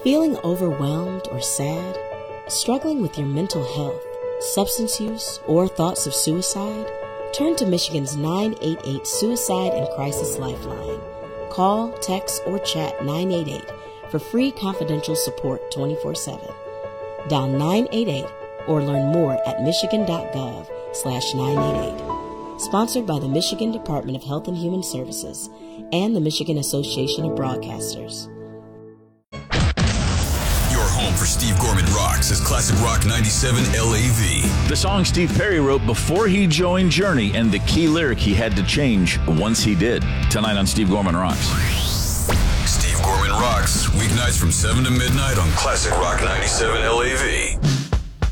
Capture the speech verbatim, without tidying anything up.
Feeling overwhelmed or sad? Struggling with your mental health, substance use, or thoughts of suicide? Turn to Michigan's nine eight eight Suicide and Crisis Lifeline. Call, text, or chat nine eight eight for free confidential support twenty-four seven. Dial nine eight eight or learn more at michigan.gov slash 988. Sponsored by the Michigan Department of Health and Human Services and the Michigan Association of Broadcasters. Home for Steve Gorman Rocks is Classic Rock ninety-seven L A V. The song Steve Perry wrote before he joined Journey and the key lyric he had to change once he did. Tonight on Steve Gorman Rocks. Steve Gorman Rocks, weeknights from seven to midnight on Classic Rock ninety-seven L A V.